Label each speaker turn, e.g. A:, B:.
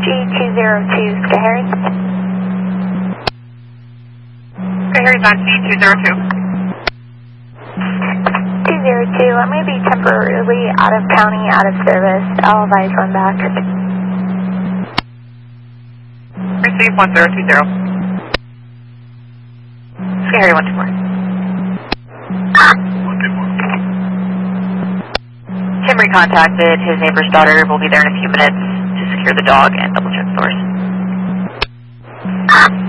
A: G202, Skyharry.
B: Skyharry's on G202.
A: 202, I may be temporarily out of county, out of service. I'll advise run back.
B: Receive 1020. Skyharry 124. 124. Tim recontacted his neighbor's daughter. Will be there in a few minutes to secure the dog and double check the source.